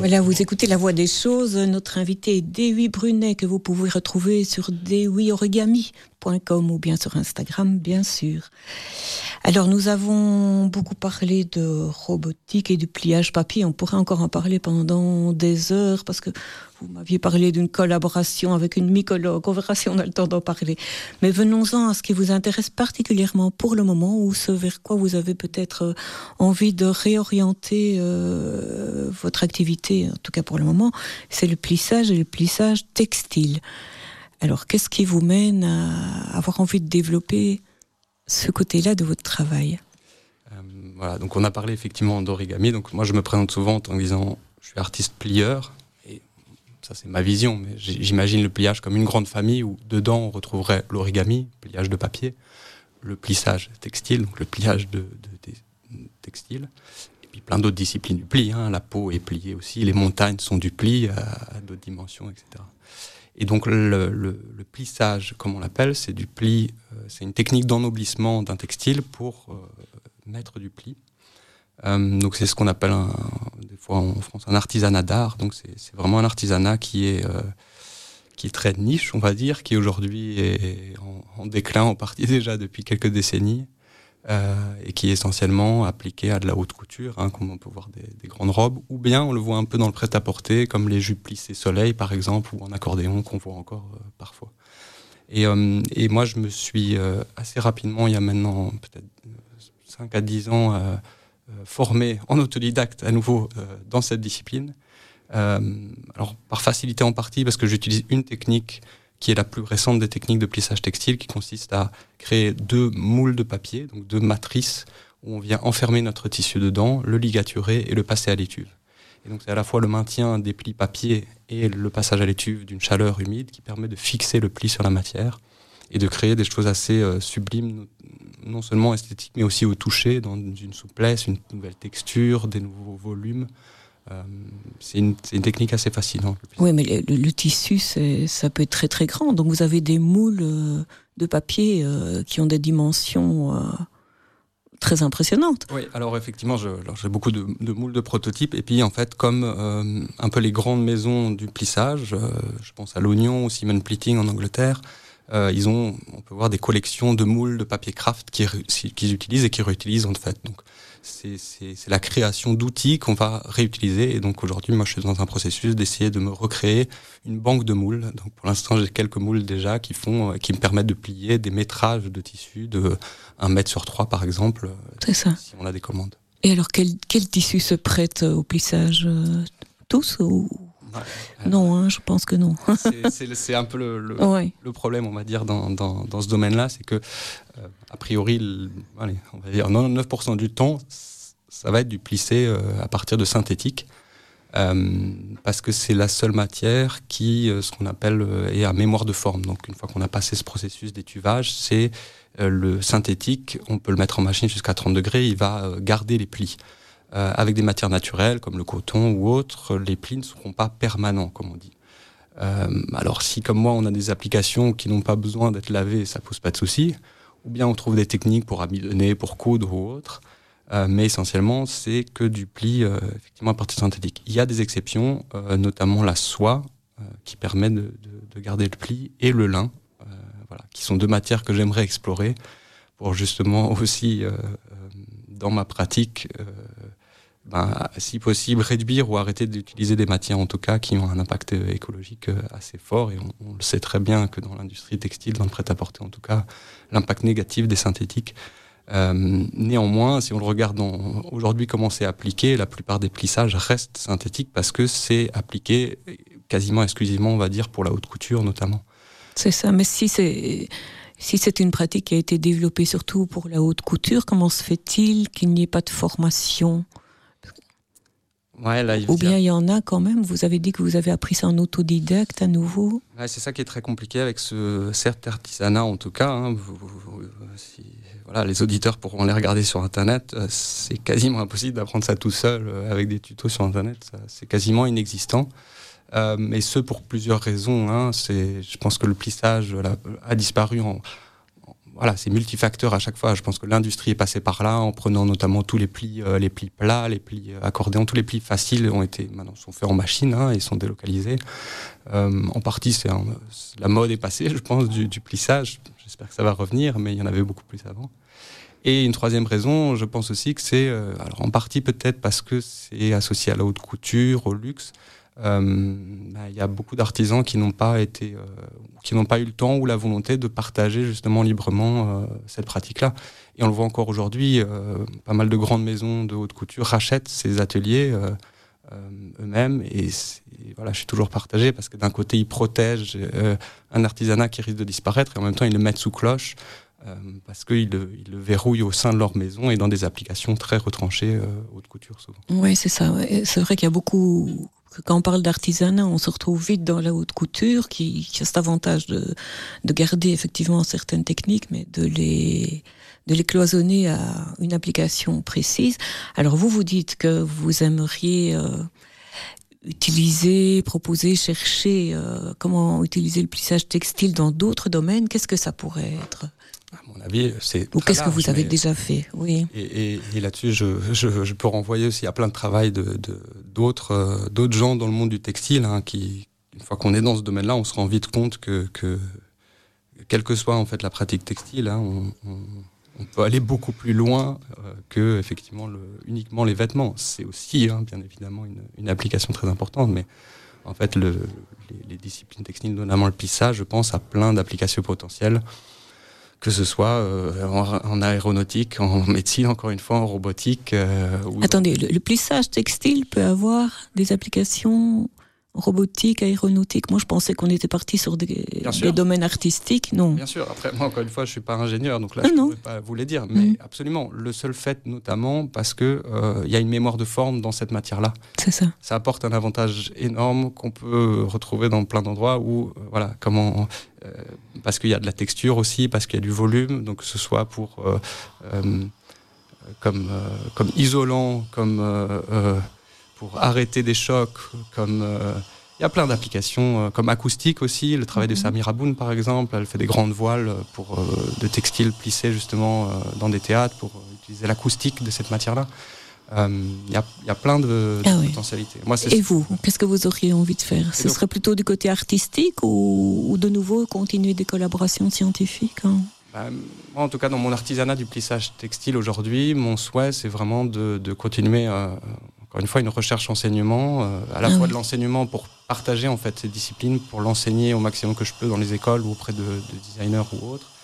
Voilà, vous écoutez La Voix des Choses. Notre invité est Dewi Brunet, que vous pouvez retrouver sur dewiorigami.com ou bien sur Instagram, bien sûr. Alors, nous avons beaucoup parlé de robotique et du pliage papier. On pourrait encore en parler pendant des heures parce que vous m'aviez parlé d'une collaboration avec une mycologue. On verra si on a le temps d'en parler. Mais venons-en à ce qui vous intéresse particulièrement pour le moment ou ce vers quoi vous avez peut-être envie de réorienter votre activité, en tout cas pour le moment. C'est le plissage et le plissage textile. Alors, qu'est-ce qui vous mène à avoir envie de développer ce côté-là de votre travail? Voilà, donc on a parlé effectivement d'origami. Donc moi, je me présente souvent en disant je suis artiste plieur. Et ça, c'est ma vision. Mais j'imagine le pliage comme une grande famille où dedans, on retrouverait l'origami, pliage de papier, le plissage textile, donc le pliage de textile, et puis plein d'autres disciplines du pli. La peau est pliée aussi, les montagnes sont du pli à d'autres dimensions, etc. Et donc le plissage, comme on l'appelle, c'est du pli, c'est une technique d'ennoblissement d'un textile pour mettre du pli. Donc c'est ce qu'on appelle des fois en France un artisanat d'art. Donc c'est vraiment un artisanat qui est très niche, on va dire, qui aujourd'hui est en déclin en partie déjà depuis quelques décennies. Et qui est essentiellement appliqué à de la haute couture, comme on peut voir des grandes robes, ou bien on le voit un peu dans le prêt-à-porter, comme les jupes plissées soleil par exemple, ou en accordéon qu'on voit encore parfois. Et moi je me suis assez rapidement, il y a maintenant peut-être 5 à 10 ans, formé en autodidacte à nouveau dans cette discipline. Alors par facilité en partie, parce que j'utilise une technique qui est la plus récente des techniques de plissage textile, qui consiste à créer 2 moules de papier, donc 2 matrices, où on vient enfermer notre tissu dedans, le ligaturer et le passer à l'étuve. Et donc c'est à la fois le maintien des plis papier et le passage à l'étuve d'une chaleur humide qui permet de fixer le pli sur la matière et de créer des choses assez sublimes, non seulement esthétiques, mais aussi au toucher, dans une souplesse, une nouvelle texture, des nouveaux volumes. C'est une technique assez fascinante. Oui, mais le tissu, ça peut être très très grand. Donc vous avez des moules de papier qui ont des dimensions très impressionnantes. Oui, alors effectivement, j'ai beaucoup de moules de prototypes. Et puis en fait, comme un peu les grandes maisons du plissage, je pense à l'Oignon ou Simon Pleating en Angleterre, on peut voir des collections de moules de papier craft qu'ils utilisent et qu'ils réutilisent en fait. Donc c'est la création d'outils qu'on va réutiliser. Et donc aujourd'hui, moi, je suis dans un processus d'essayer de me recréer une banque de moules. Donc pour l'instant, j'ai quelques moules déjà qui me permettent de plier des métrages de tissu de 1 mètre sur 3, par exemple. C'est ça. Si on a des commandes. Et alors, quel tissu se prête au plissage? Tous ou... Non, je pense que non. c'est un peu le problème, on va dire, dans ce domaine-là, c'est que, a priori, on va dire 99% du temps, ça va être du plissé à partir de synthétique, parce que c'est la seule matière qui, ce qu'on appelle, est à mémoire de forme. Donc, une fois qu'on a passé ce processus d'étuvage, c'est le synthétique, on peut le mettre en machine jusqu'à 30 degrés, il va garder les plis. Avec des matières naturelles comme le coton ou autres, les plis ne seront pas permanents, comme on dit. Alors si, comme moi, on a des applications qui n'ont pas besoin d'être lavées, ça pose pas de souci. Ou bien on trouve des techniques pour amidonner, pour coudre ou autre. Mais essentiellement, c'est que du pli, effectivement, à partir de synthétique. Il y a des exceptions, notamment la soie, qui permet de garder le pli, et le lin, qui sont 2 matières que j'aimerais explorer pour justement aussi, dans ma pratique, si possible, réduire ou arrêter d'utiliser des matières, en tout cas, qui ont un impact écologique assez fort. Et on le sait très bien que dans l'industrie textile, dans le prêt-à-porter, en tout cas, l'impact négatif des synthétiques. Néanmoins, si on le regarde aujourd'hui comment c'est appliqué, la plupart des plissages restent synthétiques parce que c'est appliqué quasiment exclusivement, on va dire, pour la haute couture, notamment. C'est ça, mais si c'est une pratique qui a été développée surtout pour la haute couture, comment se fait-il qu'il n'y ait pas de formation ? Ouais, là, ou bien il y en a quand même, vous avez dit que vous avez appris ça en autodidacte à nouveau. Ouais, c'est ça qui est très compliqué avec cet artisanat en tout cas. Les auditeurs pourront les regarder sur Internet. C'est quasiment impossible d'apprendre ça tout seul avec des tutos sur Internet. C'est quasiment inexistant. Et ce pour plusieurs raisons. Je pense que le plissage a disparu c'est multifacteur à chaque fois. Je pense que l'industrie est passée par là en prenant notamment tous les plis plats, les plis accordéons, tous les plis faciles maintenant sont faits en machine et sont délocalisés. En partie, la mode est passée, je pense, du plissage. J'espère que ça va revenir, mais il y en avait beaucoup plus avant. Et une troisième raison, je pense aussi que c'est, alors en partie peut-être parce que c'est associé à la haute couture, au luxe. Il y a beaucoup d'artisans qui n'ont pas eu le temps ou la volonté de partager justement librement cette pratique-là. Et on le voit encore aujourd'hui, pas mal de grandes maisons de haute couture rachètent ces ateliers eux-mêmes. Et je suis toujours partagé parce que d'un côté, ils protègent un artisanat qui risque de disparaître et en même temps, ils le mettent sous cloche. Parce qu'ils le verrouillent au sein de leur maison et dans des applications très retranchées haute couture souvent. Oui, c'est ça. C'est vrai qu'il y a beaucoup... Quand on parle d'artisanat, on se retrouve vite dans la haute couture qui a cet avantage de garder effectivement certaines techniques, mais de les cloisonner à une application précise. Alors vous dites que vous aimeriez proposer, chercher comment utiliser le plissage textile dans d'autres domaines. Qu'est-ce que ça pourrait être ? À mon avis, c'est ou qu'est-ce large, que vous avez déjà fait, oui. Et là-dessus, je peux renvoyer aussi à plein de travail d'autres gens dans le monde du textile, qui, une fois qu'on est dans ce domaine-là, on se rend vite compte que quelle que soit en fait la pratique textile, on peut aller beaucoup plus loin que effectivement uniquement les vêtements. C'est aussi, bien évidemment, une application très importante, mais en fait, les disciplines textiles, notamment le plissage, je pense à plein d'applications potentielles. Que ce soit en aéronautique, en médecine, encore une fois, en robotique. Attendez, le plissage textile peut avoir des applications robotiques, aéronautiques. Moi, je pensais qu'on était parti sur des domaines artistiques. Non. Bien sûr. Après, moi, encore une fois, je ne suis pas ingénieur, donc là, je ne pourrais pas vous les dire. Mais absolument, le seul fait, notamment, parce qu'il y a une mémoire de forme dans cette matière-là. C'est ça. Ça apporte un avantage énorme qu'on peut retrouver dans plein d'endroits où, parce qu'il y a de la texture aussi, parce qu'il y a du volume, donc que ce soit pour comme isolant, pour arrêter des chocs, il y a plein d'applications, comme acoustique aussi, le travail de Samira Aboun par exemple, elle fait des grandes voiles de textiles plissés justement dans des théâtres pour utiliser l'acoustique de cette matière-là. Il y a plein de potentialités. Moi, et vous, qu'est-ce que vous auriez envie de faire ? Ce serait plutôt du côté artistique ou de nouveau continuer des collaborations scientifiques moi, en tout cas, dans mon artisanat du plissage textile aujourd'hui, mon souhait, c'est vraiment de continuer, encore une fois, une recherche-enseignement, à la fois de l'enseignement pour partager en fait ces disciplines, pour l'enseigner au maximum que je peux dans les écoles ou auprès de designers ou autres,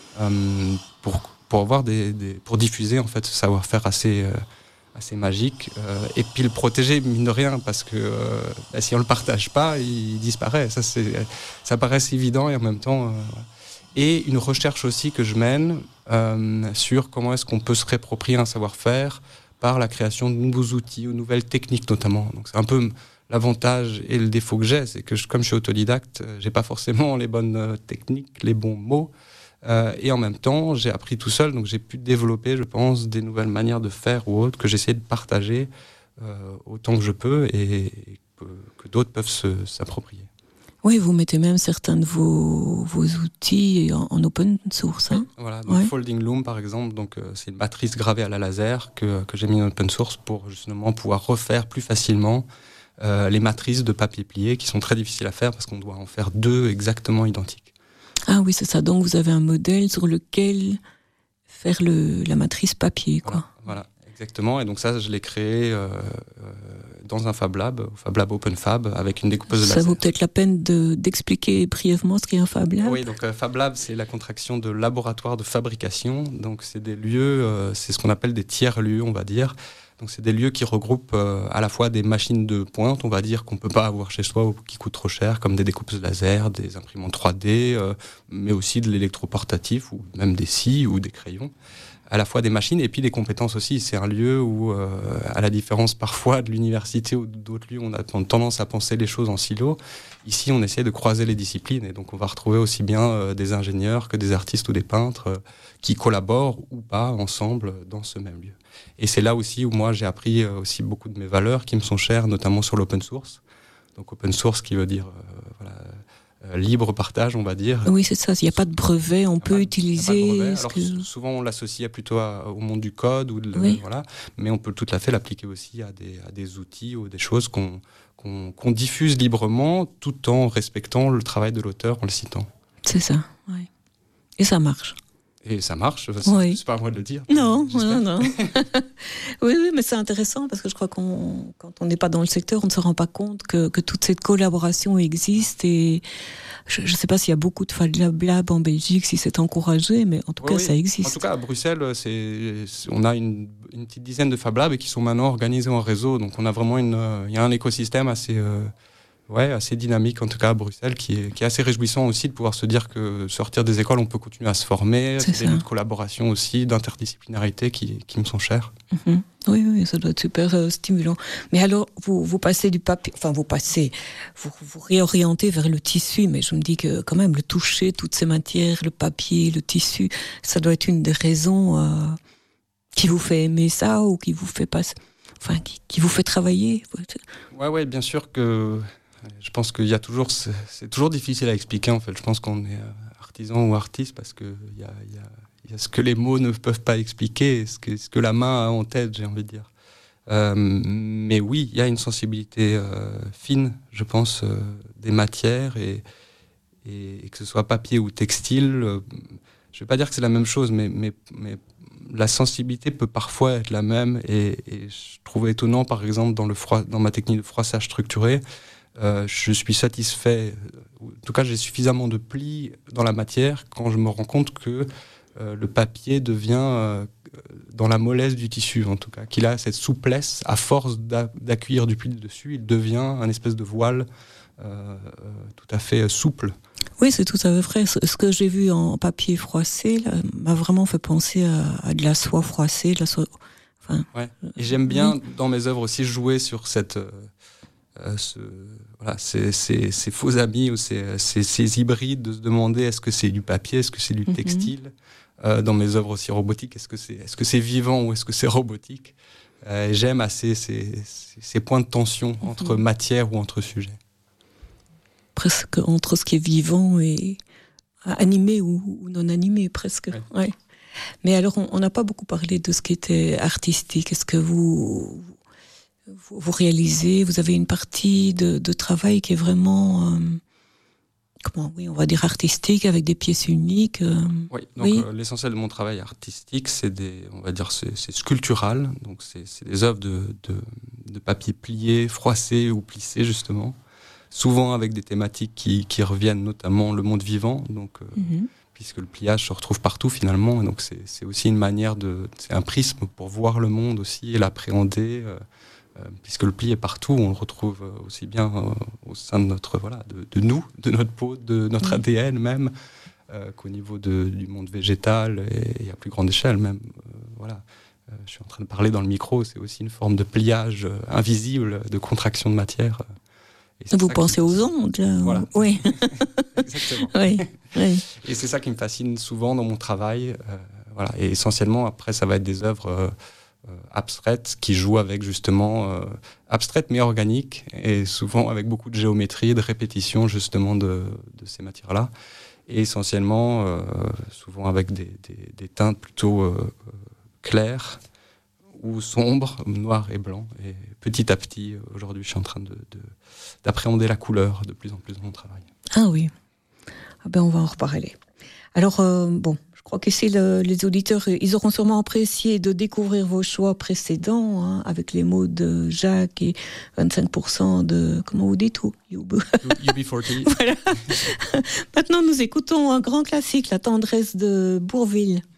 pour avoir pour diffuser en fait ce savoir-faire assez magique, et puis le protéger mine de rien, parce que si on le partage pas, il disparaît. Ça paraît évident et en même temps. Et une recherche aussi que je mène sur comment est-ce qu'on peut se réapproprier un savoir-faire par la création de nouveaux outils, ou nouvelles techniques notamment. Donc c'est un peu l'avantage et le défaut que j'ai, c'est que comme je suis autodidacte, j'ai pas forcément les bonnes techniques, les bons mots. Et en même temps, j'ai appris tout seul, donc j'ai pu développer, je pense, des nouvelles manières de faire ou autres que j'essaie de partager autant que je peux et que d'autres peuvent s'approprier. Oui, vous mettez même certains de vos outils en open source. Oui, voilà, donc Folding Loom par exemple, donc c'est une matrice gravée à la laser que j'ai mis en open source pour justement pouvoir refaire plus facilement les matrices de papier plié qui sont très difficiles à faire parce qu'on doit en faire 2 exactement identiques. Ah oui, c'est ça. Donc vous avez un modèle sur lequel faire la matrice papier, quoi. Voilà, exactement. Et donc ça, je l'ai créé dans un Fab Lab, au Fab Lab Open Fab, avec une découpeuse de laser. Ça vaut peut-être la peine d'expliquer brièvement ce qu'est un Fab Lab. Oui, donc Fab Lab, c'est la contraction de laboratoire de fabrication. Donc c'est des lieux, c'est ce qu'on appelle des tiers-lieux, on va dire. Donc c'est des lieux qui regroupent à la fois des machines de pointe, on va dire, qu'on peut pas avoir chez soi ou qui coûtent trop cher, comme des découpeuses laser, des imprimantes 3D, mais aussi de l'électroportatif, ou même des scies ou des crayons. À la fois des machines et puis des compétences aussi. C'est un lieu où, à la différence parfois de l'université ou d'autres lieux, on a tendance à penser les choses en silo. Ici, on essaie de croiser les disciplines et donc on va retrouver aussi bien des ingénieurs que des artistes ou des peintres qui collaborent ou pas ensemble dans ce même lieu. Et c'est là aussi où moi j'ai appris aussi beaucoup de mes valeurs qui me sont chères, notamment sur l'open source. Donc open source qui veut dire libre partage, on va dire. Oui, c'est ça. Il n'y a pas de brevet, on peut utiliser. Alors, souvent, on l'associe plutôt au monde du code, voilà, mais on peut tout à fait l'appliquer aussi à des outils ou des choses qu'on diffuse librement, tout en respectant le travail de l'auteur, en le citant. C'est ça, oui. Et ça marche. Et ça marche, c'est pas à moi de le dire. Non. oui, mais c'est intéressant parce que je crois quand on n'est pas dans le secteur, on ne se rend pas compte que toute cette collaboration existe et je ne sais pas s'il y a beaucoup de Fab Lab en Belgique, si c'est encouragé, mais en tout cas, ça existe. En tout cas, à Bruxelles, on a une petite dizaine de Fab Labs et qui sont maintenant organisés en réseau. Donc, on a vraiment il y a un écosystème assez dynamique, en tout cas à Bruxelles, qui est assez réjouissant aussi de pouvoir se dire que sortir des écoles, on peut continuer à se former. C'est des lieux de collaboration aussi, d'interdisciplinarité qui me sont chers. Mm-hmm. Oui, ça doit être super stimulant. Mais alors, vous passez du papier, vous réorientez vers le tissu, mais je me dis que quand même, le toucher, toutes ces matières, le papier, le tissu, ça doit être une des raisons qui vous fait aimer ça ou qui vous fait qui vous fait travailler. Ouais, bien sûr que... Je pense qu'il y a toujours, c'est toujours difficile à expliquer en fait. Je pense qu'on est artisan ou artiste parce que il y a ce que les mots ne peuvent pas expliquer, ce que la main a en tête, j'ai envie de dire. Mais oui, il y a une sensibilité fine, je pense, des matières et que ce soit papier ou textile. Je vais pas dire que c'est la même chose, mais la sensibilité peut parfois être la même. Et je trouve étonnant, par exemple, dans ma technique de froissage structuré. Je suis satisfait, en tout cas j'ai suffisamment de plis dans la matière quand je me rends compte que le papier devient, dans la mollesse du tissu en tout cas, qu'il a cette souplesse, à force d'accueillir du pli dessus, il devient un espèce de voile tout à fait souple. Oui, c'est tout à fait vrai. Ce que j'ai vu en papier froissé là, m'a vraiment fait penser à de la soie froissée, de la soie... Ouais. Et j'aime bien dans mes œuvres aussi jouer sur cette... ces faux amis ou ces hybrides, de se demander est-ce que c'est du papier, est-ce que c'est du textile, dans mes œuvres aussi robotiques, est-ce que c'est vivant ou est-ce que c'est robotique, j'aime assez ces points de tension entre matière ou entre sujets, presque entre ce qui est vivant et animé ou non animé presque. Ouais. Mais alors on n'a pas beaucoup parlé de ce qui était artistique. Est-ce que vous réalisez, vous avez une partie de travail qui est vraiment, on va dire artistique, avec des pièces uniques. L'essentiel de mon travail artistique, c'est sculptural, donc c'est des œuvres de papier plié, froissé ou plissé justement, souvent avec des thématiques qui reviennent, notamment le monde vivant, donc puisque le pliage se retrouve partout finalement, et donc c'est aussi une manière c'est un prisme pour voir le monde aussi et l'appréhender. Puisque le pli est partout, on le retrouve aussi bien au sein de notre de nous, de notre peau, de notre ADN même, qu'au niveau du monde végétal et à plus grande échelle même. Je suis en train de parler dans le micro, c'est aussi une forme de pliage invisible, de contraction de matière. Vous pensez aux ondes, là. Voilà. Oui. Exactement. Oui. Et c'est ça qui me fascine souvent dans mon travail. Et essentiellement, après, ça va être des œuvres abstraites qui jouent avec justement abstraites mais organiques et souvent avec beaucoup de géométrie, de répétition justement de ces matières-là, et essentiellement souvent avec des teintes plutôt claires ou sombres, noir et blanc. Et petit à petit, aujourd'hui, je suis en train d'appréhender la couleur de plus en plus dans mon travail. Ah oui, on va en reparler. Alors je crois qu'ici, les auditeurs, ils auront sûrement apprécié de découvrir vos choix précédents, avec les mots de Jacques et 25% de, comment vous dites, UB40. Voilà. Maintenant, nous écoutons un grand classique, La tendresse de Bourvil.